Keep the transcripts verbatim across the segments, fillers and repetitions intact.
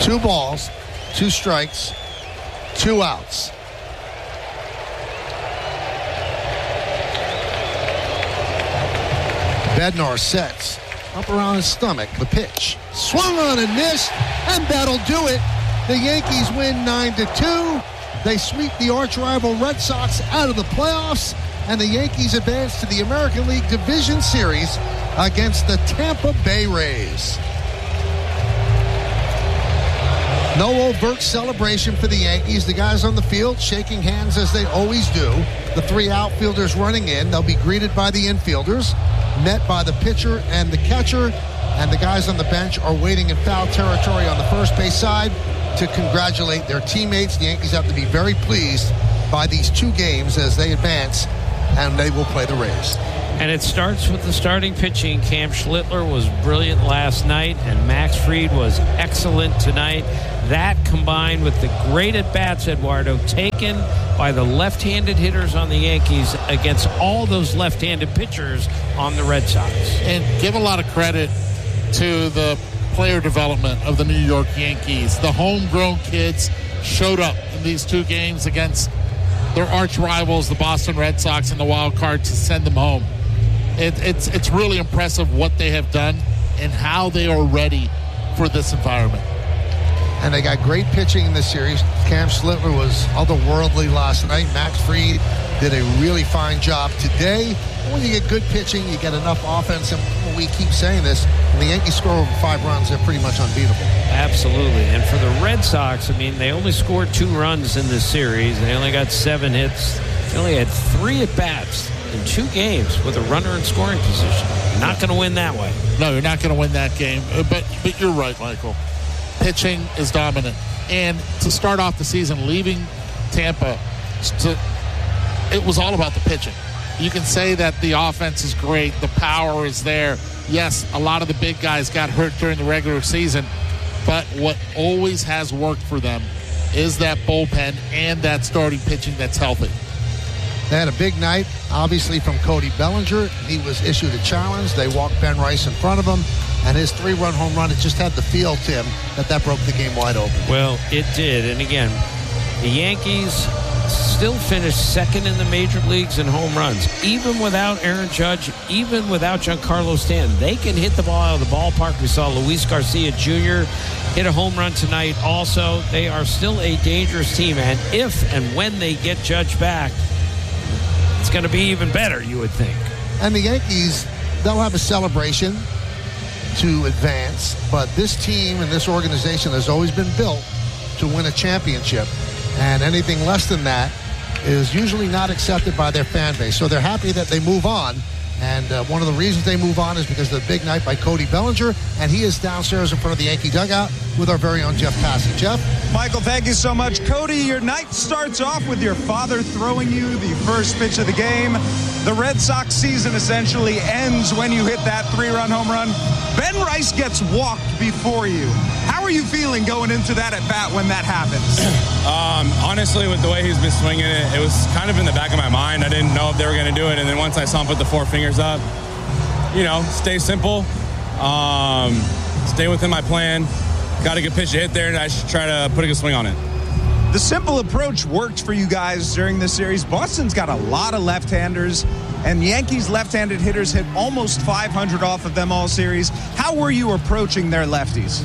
Two balls, two strikes, two outs. Bednar sets up around his stomach. The pitch swung on and missed, and that'll do it. The Yankees win nine to two. They sweep the arch rival Red Sox out of the playoffs, and the Yankees advance to the American League Division Series against the Tampa Bay Rays. No overt celebration for the Yankees. The guys on the field shaking hands as they always do. The three outfielders running in. They'll be greeted by the infielders, met by the pitcher and the catcher, and the guys on the bench are waiting in foul territory on the first base side to congratulate their teammates. The Yankees have to be very pleased by these two games as they advance, and they will play the Rays. And it starts with the starting pitching. Cam Schlittler was brilliant last night, and Max Fried was excellent tonight. That combined with the great at-bats, Eduardo, taken by the left-handed hitters on the Yankees against all those left-handed pitchers on the Red Sox. And give a lot of credit to the player development of the New York Yankees. The homegrown kids showed up in these two games against their arch rivals, the Boston Red Sox, in the wild card to send them home. It, it's it's really impressive what they have done and how they are ready for this environment. And they got great pitching in this series. Cam Schlittler was otherworldly last night. Max Fried did a really fine job today. When you get good pitching, you get enough offense, and we keep saying this, when the Yankees score over five runs, they're pretty much unbeatable. Absolutely. And for the Red Sox, I mean, they only scored two runs in this series. They only got seven hits. They only had three at-bats in two games with a runner in scoring position. Not going to win that way. No, you're not going to win that game. But but you're right, Michael. Pitching is dominant. And to start off the season, leaving Tampa, to, it was all about the pitching. You can say that the offense is great, the power is there. Yes, a lot of the big guys got hurt during the regular season, but what always has worked for them is that bullpen and that starting pitching that's healthy. They had a big night, obviously, from Cody Bellinger. He was issued a challenge. They walked Ben Rice in front of him, and his three-run home run, it just had the feel, Tim, that that broke the game wide open. Well, it did. And again, the Yankees still finished second in the major leagues in home runs. Even without Aaron Judge, even without Giancarlo Stanton, they can hit the ball out of the ballpark. We saw Luis Garcia Junior hit a home run tonight also. They are still a dangerous team, and if and when they get Judge back, it's going to be even better, you would think. And the Yankees, they'll have a celebration to advance, but this team and this organization has always been built to win a championship, and anything less than that is usually not accepted by their fan base. So they're happy that they move on, and uh, one of the reasons they move on is because of the big night by Cody Bellinger, and he is downstairs in front of the Yankee dugout with our very own Jeff Passy. Jeff? Michael, thank you so much. Cody, your night starts off with your father throwing you the first pitch of the game. The Red Sox season essentially ends when you hit that three-run home run. Ben Rice gets walked before you. How are you feeling going into that at-bat when that happens? Um, honestly, with the way he's been swinging it, it was kind of in the back of my mind. I didn't know if they were going to do it, and then once I saw him put the four fingers up, you know, stay simple, um, stay within my plan. Got a good pitch to hit there, and I should try to put a good swing on it. The simple approach worked for you guys during this series. Boston's got a lot of left-handers, and Yankees left-handed hitters hit almost five hundred off of them all series. How were you approaching their lefties?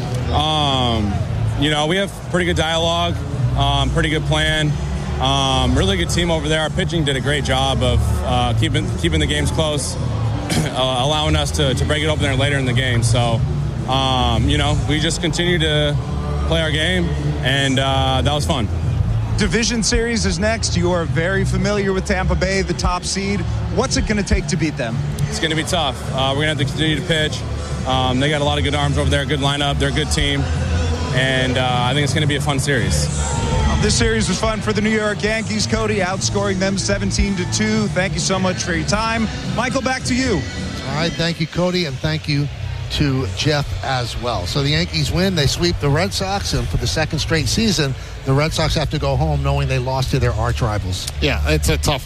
Um, you know, we have pretty good dialogue, um, pretty good plan, um, really good team over there. Our pitching did a great job of uh, keeping keeping the games close, uh, allowing us to, to break it open there later in the game. So, um, you know, we just continue to play our game, and uh, that was fun. Division series is next. You are very familiar with Tampa Bay, the top seed. What's it going to take to beat them? It's going to be tough. Uh, we're going to have to continue to pitch. Um, they got a lot of good arms over there, good lineup. They're a good team, and uh, I think it's going to be a fun series. This series was fun for the New York Yankees. Cody outscoring them seventeen to two. Thank you so much for your time. Michael, back to you. All right, thank you, Cody, and thank you to Jeff as well. So the Yankees win. They sweep the Red Sox, and for the second straight season, the Red Sox have to go home knowing they lost to their arch rivals. Yeah, it's a tough one.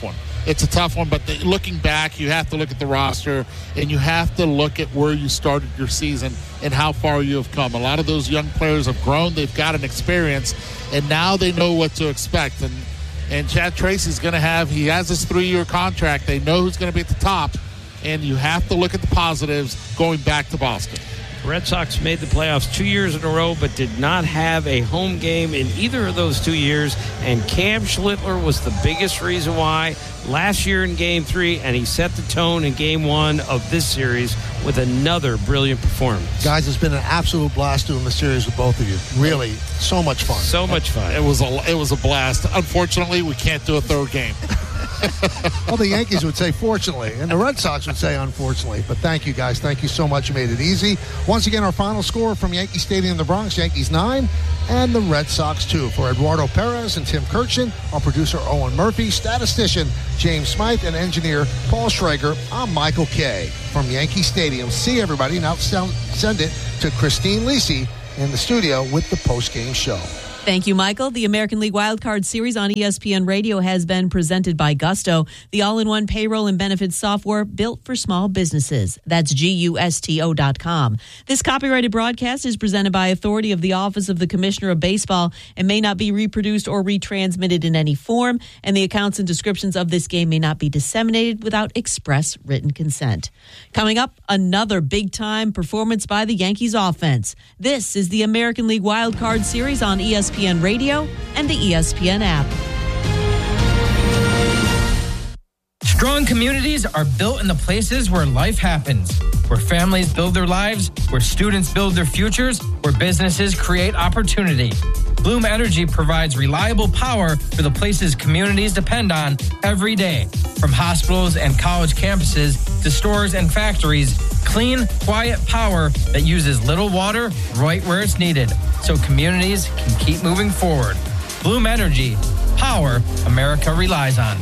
it's a tough one, but the, looking back, you have to look at the roster, and you have to look at where you started your season and how far you have come. A lot of those young players have grown. They've got an experience, and now they know what to expect. And and Chad Tracy's going to have, he has this three-year contract. They know who's going to be at the top, and you have to look at the positives going back to Boston. Red Sox made the playoffs two years in a row, but did not have a home game in either of those two years. And Cam Schlittler was the biggest reason why last year in Game three, and he set the tone in Game one of this series with another brilliant performance. Guys, it's been an absolute blast doing the series with both of you. Really, so much fun. So much fun. It was a, it was a blast. Unfortunately, we can't do a third game. Well, the Yankees would say fortunately, and the Red Sox would say unfortunately. But thank you, guys. Thank you so much. You made it easy. Once again, our final score from Yankee Stadium in the Bronx, Yankees nine and the Red Sox two. For Eduardo Perez and Tim Kirchin, our producer Owen Murphy, statistician James Smythe, and engineer Paul Schrager, I'm Michael Kay from Yankee Stadium. See everybody. Now send it to Christine Lisi in the studio with the post-game show. Thank you, Michael. The American League Wildcard Series on E S P N Radio has been presented by Gusto, the all-in-one payroll and benefits software built for small businesses. That's G U S T O dot com. This copyrighted broadcast is presented by authority of the Office of the Commissioner of Baseball and may not be reproduced or retransmitted in any form, and the accounts and descriptions of this game may not be disseminated without express written consent. Coming up, another big-time performance by the Yankees offense. This is the American League Wildcard Series on E S P N E S P N Radio and the E S P N app. Strong communities are built in the places where life happens, where families build their lives, where students build their futures, where businesses create opportunity. Bloom Energy provides reliable power for the places communities depend on every day. From hospitals and college campuses to stores and factories, clean, quiet power that uses little water right where it's needed, so communities can keep moving forward. Bloom Energy, power America relies on.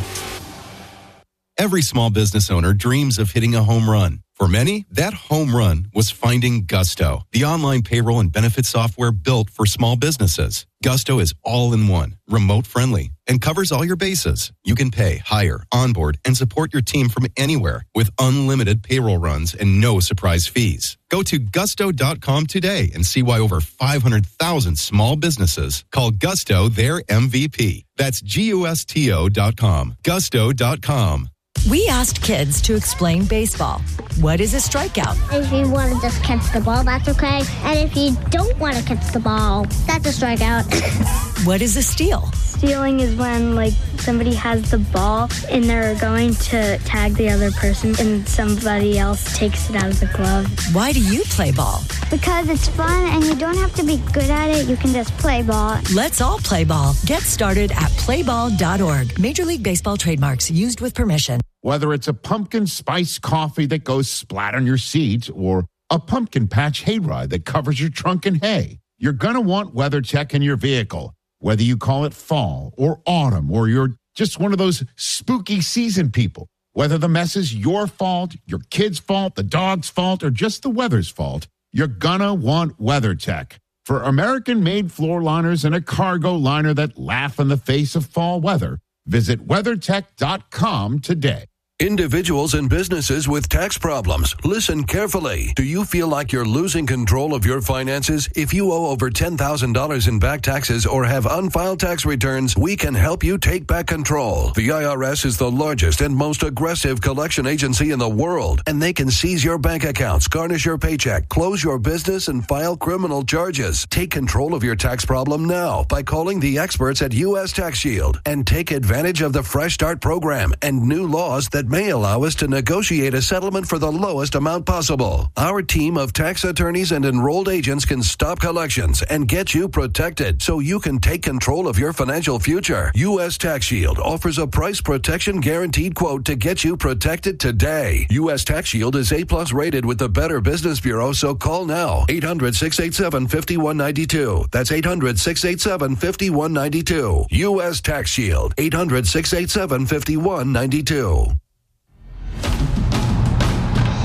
Every small business owner dreams of hitting a home run. For many, that home run was finding Gusto, the online payroll and benefits software built for small businesses. Gusto is all-in-one, remote-friendly, and covers all your bases. You can pay, hire, onboard, and support your team from anywhere with unlimited payroll runs and no surprise fees. Go to gusto dot com today and see why over five hundred thousand small businesses call Gusto their M V P. That's G U S T O dot com. gusto dot com. We asked kids to explain baseball. What is a strikeout? If you want to just catch the ball, that's okay. And if you don't want to catch the ball, that's a strikeout. What is a steal? Stealing is when, like, somebody has the ball and they're going to tag the other person and somebody else takes it out of the glove. Why do you play ball? Because it's fun and you don't have to be good at it. You can just play ball. Let's all play ball. Get started at play ball dot org. Major League Baseball trademarks used with permission. Whether it's a pumpkin spice coffee that goes splat on your seat or a pumpkin patch hayride that covers your trunk in hay, you're going to want WeatherTech in your vehicle. Whether you call it fall or autumn or you're just one of those spooky season people, whether the mess is your fault, your kid's fault, the dog's fault, or just the weather's fault, you're going to want WeatherTech. For American-made floor liners and a cargo liner that laugh in the face of fall weather, visit weathertech dot com today. Individuals and businesses with tax problems, listen carefully. Do you feel like you're losing control of your finances? If you owe over ten thousand dollars in back taxes or have unfiled tax returns, we can help you take back control. The I R S is the largest and most aggressive collection agency in the world, and they can seize your bank accounts, garnish your paycheck, close your business, and file criminal charges. Take control of your tax problem now by calling the experts at U S Tax Shield and take advantage of the Fresh Start program and new laws that may allow us to negotiate a settlement for the lowest amount possible. Our team of tax attorneys and enrolled agents can stop collections and get you protected so you can take control of your financial future. U S Tax Shield offers a price protection guaranteed quote to get you protected today. U S Tax Shield is A plus rated with the Better Business Bureau, so call now. eight hundred, six eight seven, five one nine two. That's eight hundred, six eight seven, five one nine two. U S Tax Shield. eight hundred, six eight seven, five one nine two.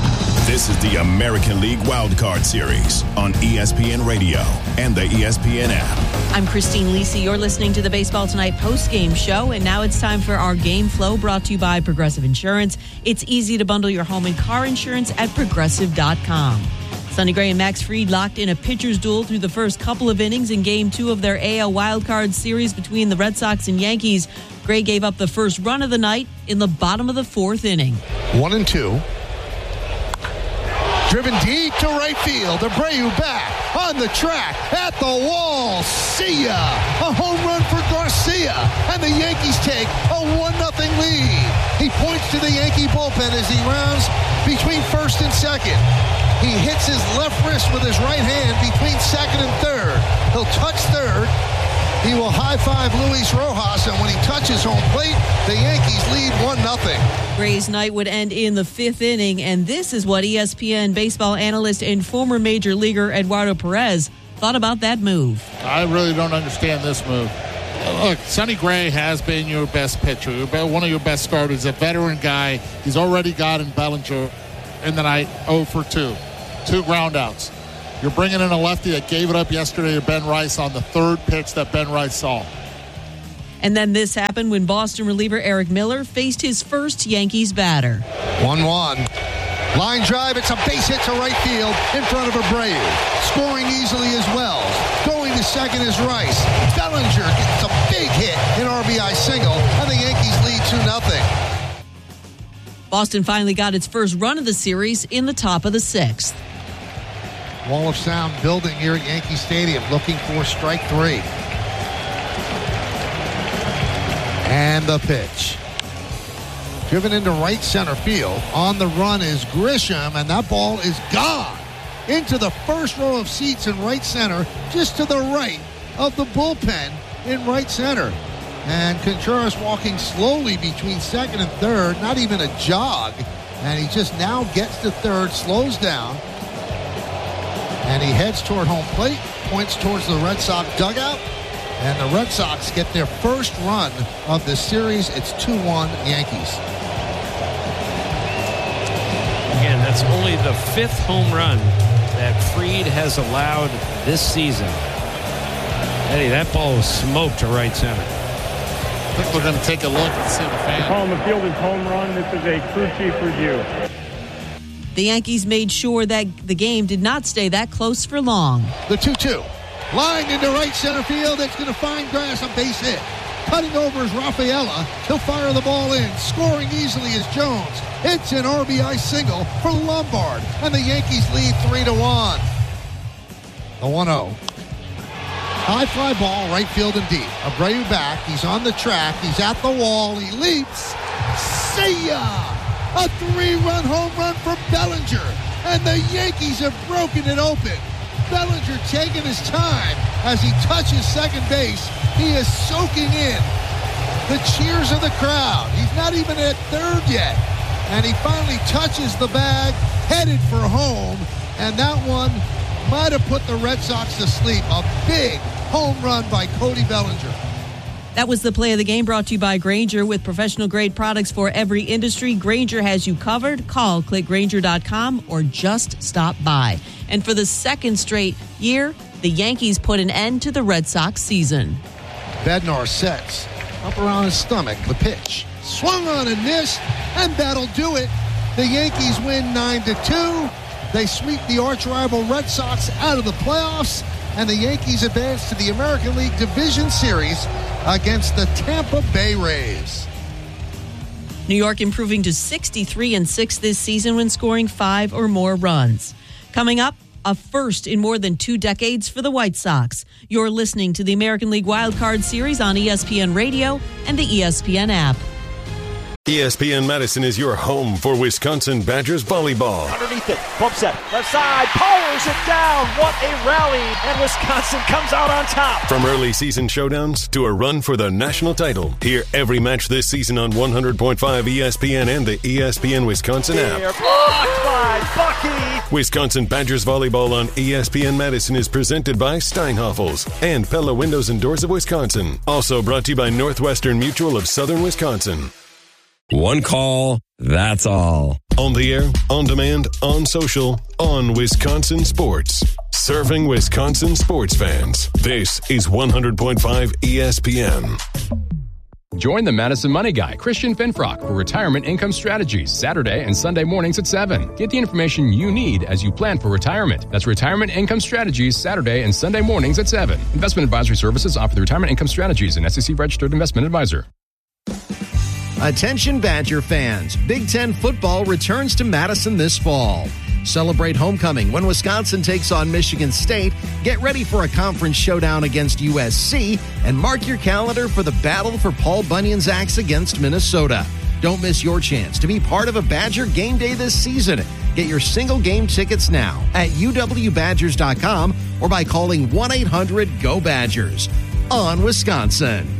This is the American League Wildcard Series on E S P N Radio and the E S P N app. I'm Christine Lisi. You're listening to the Baseball Tonight post-game show, and now it's time for our Game Flow, brought to you by Progressive Insurance. It's easy to bundle your home and car insurance at Progressive dot com. Sonny Gray and Max Fried locked in a pitcher's duel through the first couple of innings in Game two of their A L Wildcard Series between the Red Sox and Yankees. Gray gave up the first run of the night in the bottom of the fourth inning. One and two. Driven deep to right field. Abreu back on the track at the wall. See ya! A home run for Garcia, and the Yankees take a one nothing lead. He points to the Yankee bullpen as he rounds between first and second. He hits his left wrist with his right hand between second and third. He'll touch third. He will high-five Luis Rojas, and when he touches home plate, the Yankees lead one nothing. Gray's night would end in the fifth inning, and this is what E S P N baseball analyst and former major leaguer Eduardo Perez thought about that move. I really don't understand this move. Look, Sonny Gray has been your best pitcher, one of your best starters, a veteran guy. He's already gotten Bellinger in the night oh for two. Two groundouts. You're bringing in a lefty that gave it up yesterday to Ben Rice on the third pitch that Ben Rice saw. And then this happened when Boston reliever Eric Miller faced his first Yankees batter. one one. Line drive, it's a base hit to right field in front of Abreu. Scoring easily as well. Going to second is Rice. Bellinger gets a big hit, an R B I single, and the Yankees lead two nothing. Boston finally got its first run of the series in the top of the sixth. Wall of sound building here at Yankee Stadium, looking for strike three. And the pitch. Driven into right center field. On the run is Grisham, and that ball is gone into the first row of seats in right center, just to the right of the bullpen in right center. And Contreras walking slowly between second and third, not even a jog. And he just now gets to third, slows down, and he heads toward home plate, points towards the Red Sox dugout, and the Red Sox get their first run of the series. It's two one Yankees. Again, that's only the fifth home run that Fried has allowed this season. Eddie, that ball was smoked to right center. I think we're going to take a look and see the fan. Calling the field is home run. This is a crew chief review. The Yankees made sure that the game did not stay that close for long. The two two. Lined into right center field. It's going to find grass, a base hit. Cutting over is Rafaela. He'll fire the ball in. Scoring easily is Jones. It's an R B I single for Lombard. And the Yankees lead three to one. The one oh. High fly ball, right field and deep. Abreu back. He's on the track. He's at the wall. He leaps. See ya! A three-run home run for Bellinger, and the Yankees have broken it open. Bellinger taking his time as he touches second base. He is soaking in the cheers of the crowd. He's not even at third yet, and he finally touches the bag, headed for home, and that one might have put the Red Sox to sleep. A big home run by Cody Bellinger. That was the play of the game, brought to you by Grainger. With professional-grade products for every industry, Grainger has you covered. Call, click Grainger dot com, or just stop by. And for the second straight year, the Yankees put an end to the Red Sox season. Bednar sets up around his stomach. The pitch swung on and missed, and that'll do it. The Yankees win nine to two. They sweep the arch-rival Red Sox out of the playoffs, and the Yankees advance to the American League Division Series against the Tampa Bay Rays. New York improving to sixty-three and six this season when scoring five or more runs. Coming up, a first in more than two decades for the White Sox. You're listening to the American League Wildcard Series on E S P N Radio and the E S P N app. E S P N Madison is your home for Wisconsin Badgers volleyball. Underneath it, bump set, left side, powers it down. What a rally, and Wisconsin comes out on top. From early season showdowns to a run for the national title, hear every match this season on one hundred point five E S P N and the E S P N Wisconsin app. They're blocked by Bucky. Wisconsin Badgers volleyball on E S P N Madison is presented by Steinhoffels and Pella Windows and Doors of Wisconsin. Also brought to you by Northwestern Mutual of Southern Wisconsin. One call, that's all. On the air, on demand, on social, on Wisconsin Sports. Serving Wisconsin sports fans. This is one hundred point five E S P N. Join the Madison Money Guy, Christian Finfrock, for Retirement Income Strategies, Saturday and Sunday mornings at seven. Get the information you need as you plan for retirement. That's Retirement Income Strategies, Saturday and Sunday mornings at seven. Investment advisory services offered through Retirement Income Strategies, an S E C-registered investment advisor. Attention Badger fans, Big Ten football returns to Madison this fall. Celebrate homecoming when Wisconsin takes on Michigan State. Get ready for a conference showdown against U S C, and mark your calendar for the battle for Paul Bunyan's axe against Minnesota. Don't miss your chance to be part of a Badger game day this season. Get your single game tickets now at U W Badgers dot com or by calling one eight hundred G O Badgers. On Wisconsin.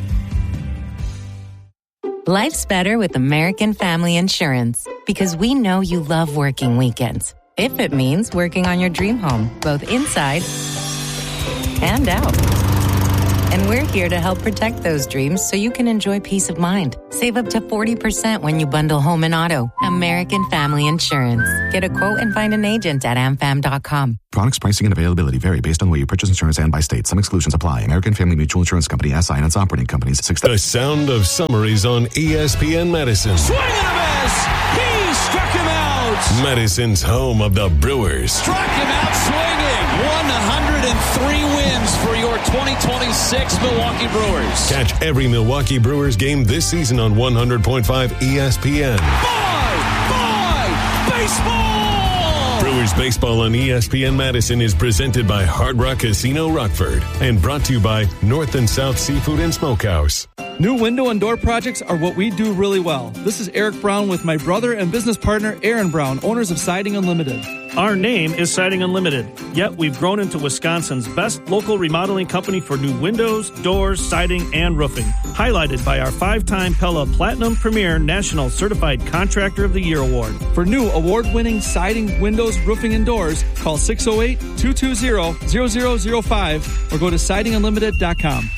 Life's better with American Family Insurance because we know you love working weekends. If it means working on your dream home, both inside and out. And we're here to help protect those dreams so you can enjoy peace of mind. Save up to forty percent when you bundle home and auto. American Family Insurance. Get a quote and find an agent at A M fam dot com. Products, pricing, and availability vary based on where you purchase insurance and by state. Some exclusions apply. American Family Mutual Insurance Company, S I and its operating companies. Six the sound of summaries on E S P N Madison. Swing and a miss! He struck him out! Madison's home of the Brewers. Struck him out swinging! one hundred three wins for your twenty twenty-six Milwaukee Brewers. Catch every Milwaukee Brewers game this season on one hundred point five E S P N. Bye! Bye! Baseball! Brewers Baseball on E S P N Madison is presented by Hard Rock Casino Rockford and brought to you by North and South Seafood and Smokehouse. New window and door projects are what we do really well. This is Eric Brown with my brother and business partner, Aaron Brown, owners of Siding Unlimited. Our name is Siding Unlimited, yet we've grown into Wisconsin's best local remodeling company for new windows, doors, siding, and roofing. Highlighted by our five-time Pella Platinum Premier National Certified Contractor of the Year Award. For new award-winning siding, windows, roofing, and doors, call six oh eight, two two zero, zero zero zero five or go to siding unlimited dot com.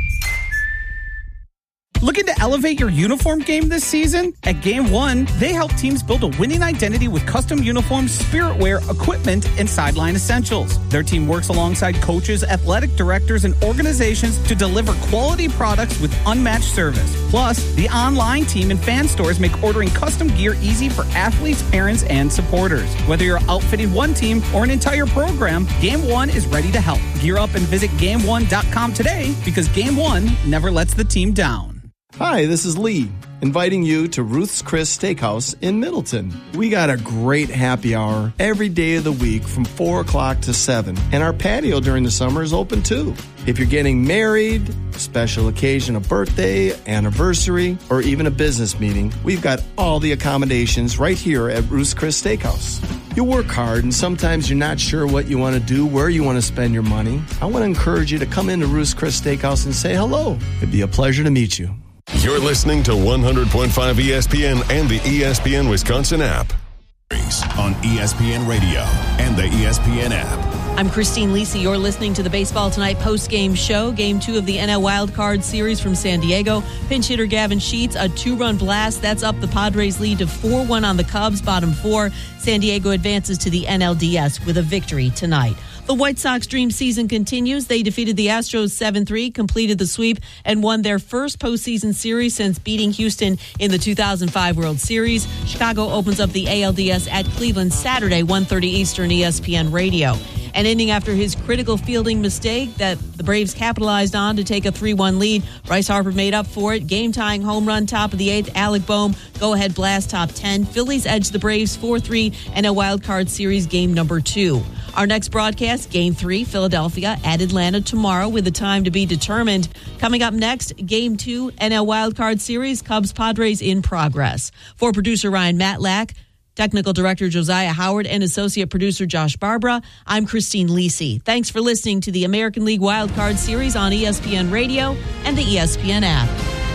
Looking to elevate your uniform game this season? At Game One, they help teams build a winning identity with custom uniforms, spirit wear, equipment, and sideline essentials. Their team works alongside coaches, athletic directors, and organizations to deliver quality products with unmatched service. Plus, the online team and fan stores make ordering custom gear easy for athletes, parents, and supporters. Whether you're outfitting one team or an entire program, Game One is ready to help. Gear up and visit game one dot com today because Game One never lets the team down. Hi, this is Lee, inviting you to Ruth's Chris Steakhouse in Middleton. We got a great happy hour every day of the week from four o'clock to seven, and our patio during the summer is open too. If you're getting married, a special occasion, a birthday, anniversary, or even a business meeting, we've got all the accommodations right here at Ruth's Chris Steakhouse. You work hard, and sometimes you're not sure what you want to do, where you want to spend your money. I want to encourage you to come into Ruth's Chris Steakhouse and say hello. It'd be a pleasure to meet you. You're listening to one hundred point five E S P N and the E S P N Wisconsin app. On E S P N Radio and the E S P N app. I'm Christine Lisi. You're listening to the Baseball Tonight post-game show. Game two of the N L Wild Card Series from San Diego. Pinch hitter Gavin Sheets, a two-run blast. That's up the Padres' lead to four one on the Cubs, bottom four. San Diego advances to the N L D S with a victory tonight. The White Sox dream season continues. They defeated the Astros seven three, completed the sweep, and won their first postseason series since beating Houston in the two thousand five World Series. Chicago opens up the A L D S at Cleveland Saturday, one thirty Eastern, E S P N Radio. An inning after his critical fielding mistake that the Braves capitalized on to take a three one lead, Bryce Harper made up for it. Game-tying home run, top of the eighth. Alec Boehm, go-ahead blast, top ten. Phillies edge the Braves four three in a wild card series game number two. Our next broadcast, Game three, Philadelphia at Atlanta tomorrow with a time to be determined. Coming up next, Game two, N L Wild Card Series, Cubs-Padres in progress. For producer Ryan Matlack, Technical Director Josiah Howard, and Associate Producer Josh Barbara, I'm Christine Lisi. Thanks for listening to the American League Wild Card Series on E S P N Radio and the E S P N app.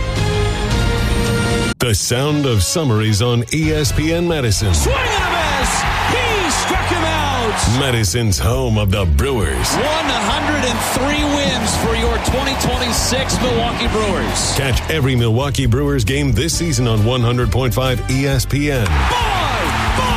The sound of summaries on E S P N Madison. Swing and a miss! He struck him out! Madison's home of the Brewers. one hundred three wins for your twenty twenty-six Milwaukee Brewers. Catch every Milwaukee Brewers game this season on one hundred point five E S P N. Bye! Bye!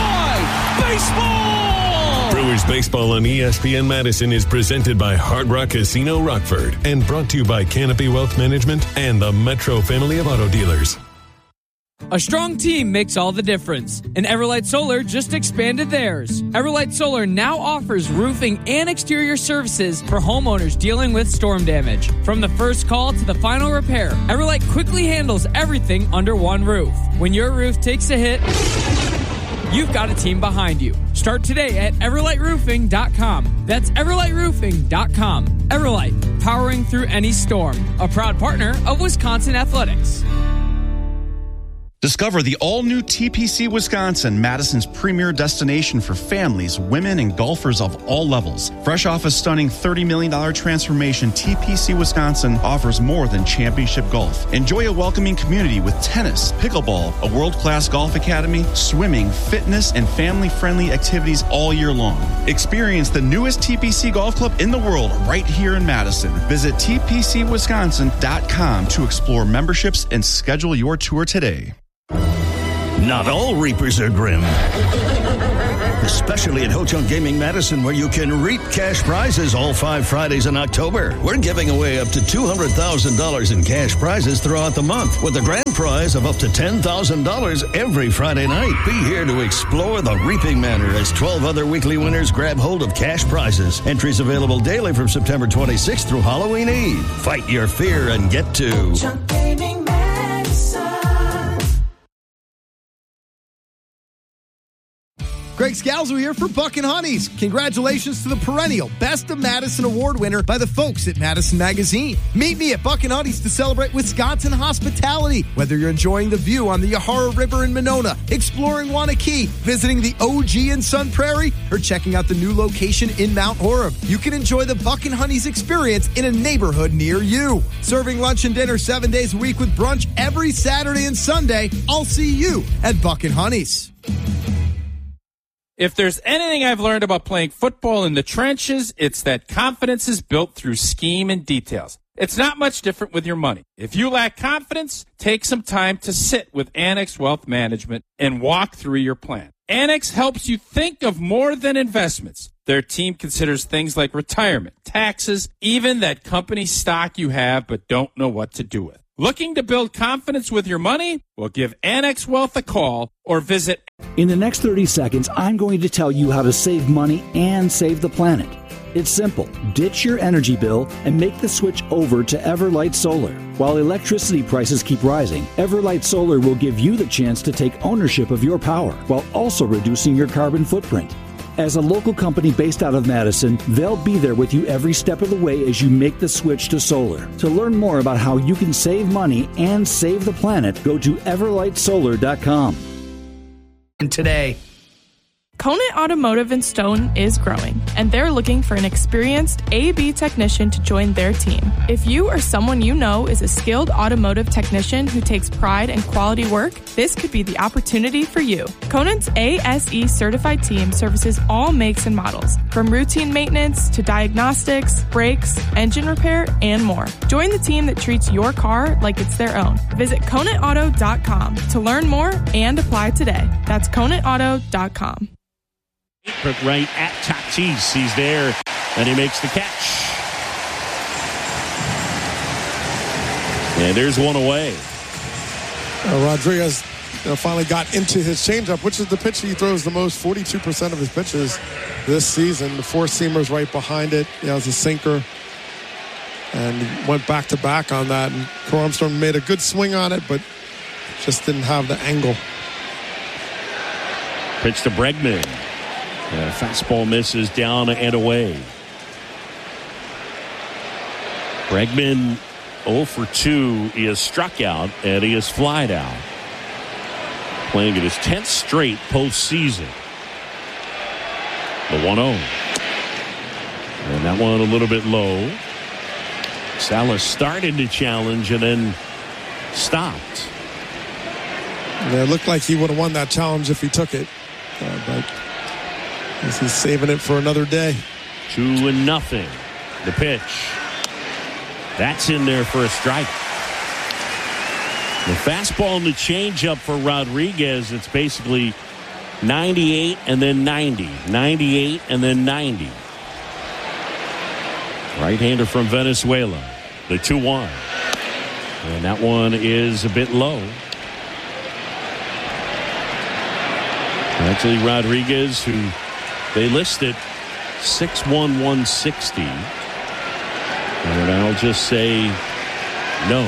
baseball! Brewers baseball on E S P N Madison is presented by Hard Rock Casino Rockford and brought to you by Canopy Wealth Management and the Metro family of auto dealers. A strong team makes all the difference, and Everlight Solar just expanded theirs. Everlight Solar now offers roofing and exterior services for homeowners dealing with storm damage. From the first call to the final repair, Everlight quickly handles everything under one roof. When your roof takes a hit, you've got a team behind you. Start today at everlight roofing dot com. That's everlight roofing dot com. Everlight, powering through any storm. A proud partner of Wisconsin Athletics. Discover the all-new T P C Wisconsin, Madison's premier destination for families, women, and golfers of all levels. Fresh off a stunning thirty million dollars transformation, T P C Wisconsin offers more than championship golf. Enjoy a welcoming community with tennis, pickleball, a world-class golf academy, swimming, fitness, and family-friendly activities all year long. Experience the newest T P C golf club in the world right here in Madison. Visit T P C wisconsin dot com to explore memberships and schedule your tour today. Not all reapers are grim. Especially at Ho Chunk Gaming Madison, where you can reap cash prizes all five Fridays in October. We're giving away up to two hundred thousand dollars in cash prizes throughout the month, with a grand prize of up to ten thousand dollars every Friday night. Be here to explore the reaping manor as twelve other weekly winners grab hold of cash prizes. Entries available daily from September twenty-sixth through Halloween Eve. Fight your fear and get to Chunk Gaming Madison. Greg Scalzo here for Buck and Honey's. Congratulations to the perennial Best of Madison Award winner by the folks at Madison Magazine. Meet me at Buck and Honey's to celebrate Wisconsin hospitality. Whether you're enjoying the view on the Yahara River in Monona, exploring Wanakee, visiting the O G in Sun Prairie, or checking out the new location in Mount Horeb, you can enjoy the Buck and Honey's experience in a neighborhood near you. Serving lunch and dinner seven days a week with brunch every Saturday and Sunday. I'll see you at Buck and Honey's. If there's anything I've learned about playing football in the trenches, it's that confidence is built through scheme and details. It's not much different with your money. If you lack confidence, take some time to sit with Annex Wealth Management and walk through your plan. Annex helps you think of more than investments. Their team considers things like retirement, taxes, even that company stock you have but don't know what to do with. Looking to build confidence with your money? Well, give Annex Wealth a call or visit. In the next thirty seconds, I'm going to tell you how to save money and save the planet. It's simple. Ditch your energy bill and make the switch over to Everlight Solar. While electricity prices keep rising, Everlight Solar will give you the chance to take ownership of your power while also reducing your carbon footprint. As a local company based out of Madison, they'll be there with you every step of the way as you make the switch to solar. To learn more about how you can save money and save the planet, go to everlight solar dot com. And today, Conant Automotive in Stone is growing, and they're looking for an experienced A B technician to join their team. If you or someone you know is a skilled automotive technician who takes pride in quality work, this could be the opportunity for you. Conant's A S E certified team services all makes and models, from routine maintenance to diagnostics, brakes, engine repair, and more. Join the team that treats your car like it's their own. Visit conant auto dot com to learn more and apply today. That's conant auto dot com. But right at Tatis, he's there, and he makes the catch. And there's one away. Uh, Rodriguez you know, finally got into his changeup, which is the pitch he throws the most, forty-two percent of his pitches this season. The four-seamer's right behind it. He has a sinker. And went back-to-back on that. And Crow Armstrong made a good swing on it, but just didn't have the angle. Pitch to Bregman. Uh, fastball misses down and away. Bregman oh for two. He is struck out and he is flied out. Playing at his tenth straight postseason. The one oh. And that one a little bit low. Salas started to challenge and then stopped. Yeah, it looked like he would have won that challenge if he took it. Uh, but he's saving it for another day. Two and nothing. The pitch. That's in there for a strike. The fastball and the changeup for Rodriguez. It's basically ninety-eight and then ninety. ninety-eight and then ninety. Right-hander from Venezuela. The two one. And that one is a bit low. Actually, Rodriguez, who they listed six one, one sixty. And I'll just say no.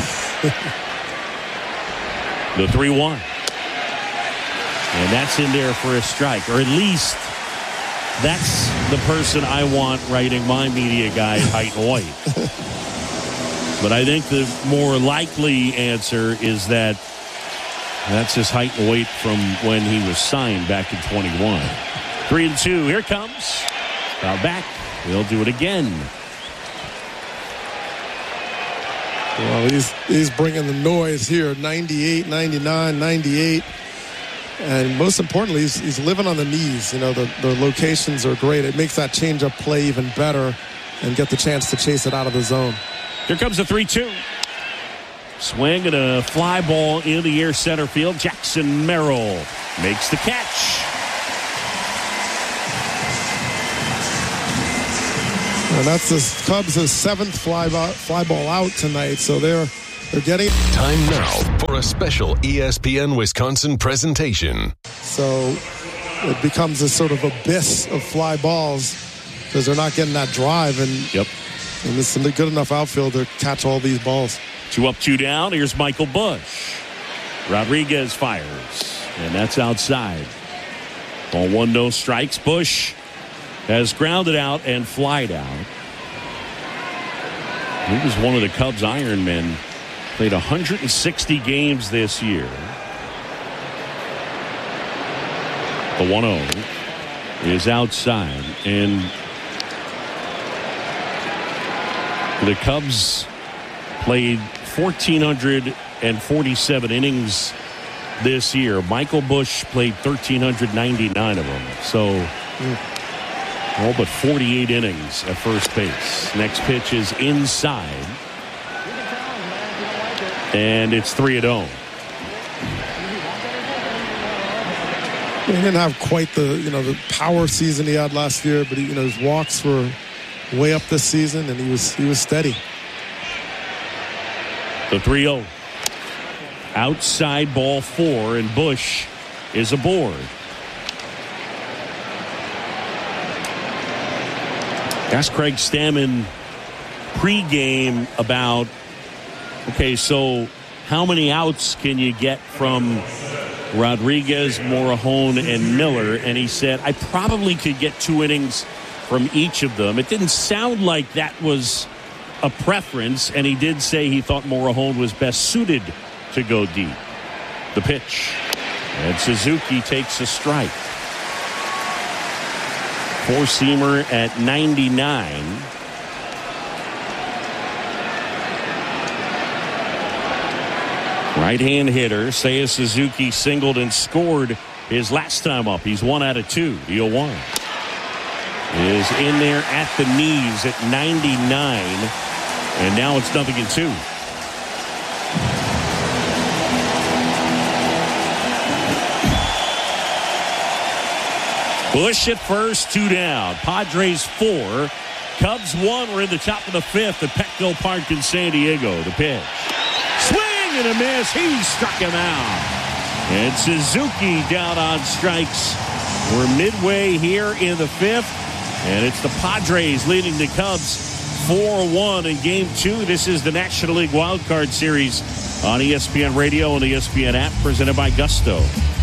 The three one. And that's in there for a strike. Or at least that's the person I want writing my media guide, Heighton White. But I think the more likely answer is that that's his height and weight from when he was signed back in twenty-one. Three and two. Here comes. Foul back. He'll do it again. Well, he's, he's bringing the noise here. ninety-eight, ninety-nine, ninety-eight. And most importantly, he's, he's living on the knees. You know, the, the locations are great. It makes that changeup play even better and get the chance to chase it out of the zone. Here comes the three two. Swing and a fly ball in the air center field. Jackson Merrill makes the catch. And that's the Cubs' seventh fly ball, fly ball out tonight, so they're they're getting time now for a special E S P N Wisconsin presentation. So it becomes a sort of abyss of fly balls because they're not getting that drive, and yep, and it's a good enough outfield to catch all these balls. Two up, two down. Here's Michael Busch. Rodriguez fires, and that's outside. Ball one, no strikes. Busch has grounded out and flied out. He was one of the Cubs' Iron Men. Played one hundred sixty games this year. The one oh is outside, and the Cubs played one thousand four hundred forty-seven innings this year. Michael Busch played one thousand three hundred ninety-nine of them. So all but forty-eight innings at first base. Next pitch is inside. And it's three and oh. He didn't have quite the, you know, the power season he had last year, but he, you know, his walks were way up this season, and he was he was steady. The three oh. Outside ball four, and Busch is aboard. Asked Craig Stammen pregame about, okay, so how many outs can you get from Rodriguez, Morejon, and Miller? And he said, I probably could get two innings from each of them. It didn't sound like that was a preference, and he did say he thought Morejon was best suited to go deep. The pitch. And Suzuki takes a strike. Four-seamer at ninety-nine. Right-hand hitter, Seiya Suzuki singled and scored his last time up. He's one out of two. The oh one is in there at the knees at ninety-nine. And now it's nothing in two. Busch at first, two down. Padres four. Cubs one. We're in the top of the fifth at Petco Park in San Diego. The pitch. Swing and a miss. He struck him out. And Suzuki down on strikes. We're midway here in the fifth. And it's the Padres leading the Cubs four one in game two. This is the National League Wild Card Series on E S P N Radio and the E S P N app, presented by Gusto.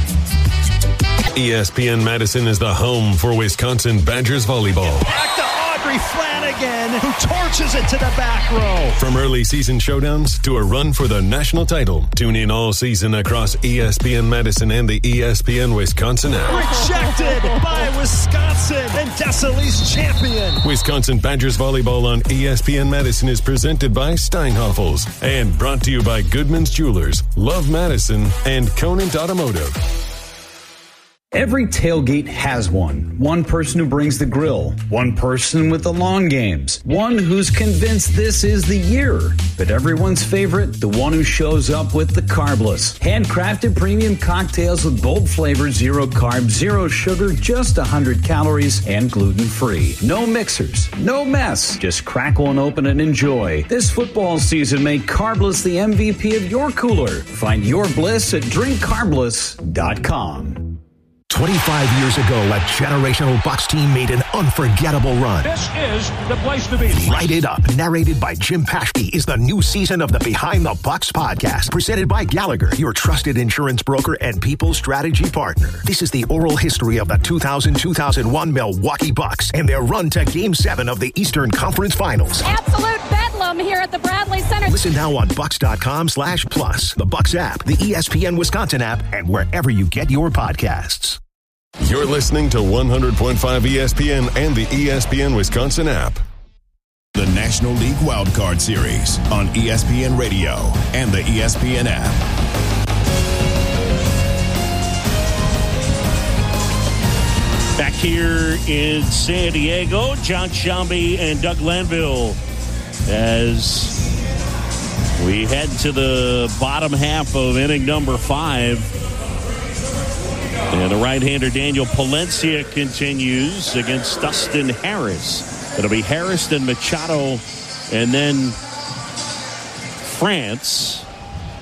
E S P N Madison is the home for Wisconsin Badgers volleyball. Back to Audrey Flanagan, who torches it to the back row. From early season showdowns to a run for the national title, tune in all season across E S P N Madison and the E S P N Wisconsin app. Rejected by Wisconsin and Desilee's champion. Wisconsin Badgers volleyball on E S P N Madison is presented by Steinhoffels and brought to you by Goodman's Jewelers, Love Madison, and Conant Automotive. Every tailgate has one. One person who brings the grill. One person with the long games. One who's convinced this is the year. But everyone's favorite, the one who shows up with the carbless. Handcrafted premium cocktails with bold flavor, zero carbs, zero sugar, just one hundred calories, and gluten-free. No mixers, no mess. Just crack one open and enjoy. This football season, make Carbless the M V P of your cooler. Find your bliss at drink carbless dot com. twenty-five years ago, a generational Bucs team made an unforgettable run. This is the place to be. Light It Up, narrated by Jim Paschke, is the new season of the Behind the Bucs podcast, presented by Gallagher, your trusted insurance broker and people strategy partner. This is the oral history of the two thousand two thousand one Milwaukee Bucks and their run to Game seven of the Eastern Conference Finals. Absolute bedlam here at the Bradley Center. Listen now on Bucks.com slash plus, the Bucks app, the E S P N Wisconsin app, and wherever you get your podcasts. You're listening to one hundred point five E S P N and the E S P N Wisconsin app. The National League Wildcard Series on E S P N Radio and the E S P N app. Back here in San Diego, John Sciambi and Doug Lanville as we head to the bottom half of inning number five. And the right-hander Daniel Palencia continues against Dustin Harris. It'll be Harris, then Machado, and then France.